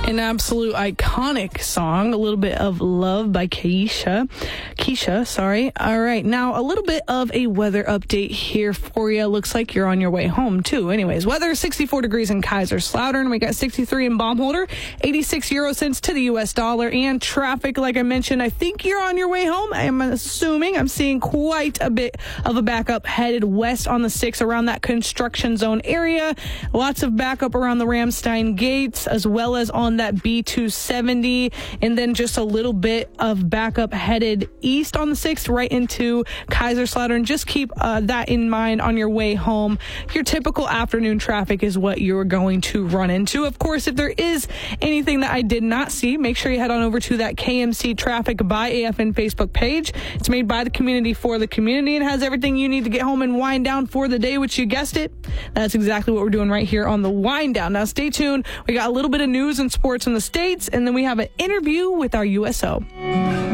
An absolute iconic song, a little bit of Love by Keisha. All right, now a little bit of a weather update here for you. Looks like you're on your way home too. Anyways, weather 64 degrees in Kaiserslautern. We got 63 in Baumholder, 86 euro cents to the US dollar, and traffic, like I mentioned, I think you're on your way home. I'm seeing quite a bit of a backup headed west on the 6 around that construction zone area. Lots of backup around the Ramstein gates as well as on that B270, and then just a little bit of backup headed east on the 6th right into Kaiserslautern. Just keep that in mind on your way home. Your typical afternoon traffic is what you're going to run into. Of course, if there is anything that I did not see, make sure you head on over to that KMC Traffic by AFN Facebook page. It's made by the community for the community and has everything you need to get home and wind down for the day, which you guessed it. That's exactly what we're doing right here on the Wind Down. Now stay tuned. We got a little bit of news and sports in the States, and then we have an interview with our USO.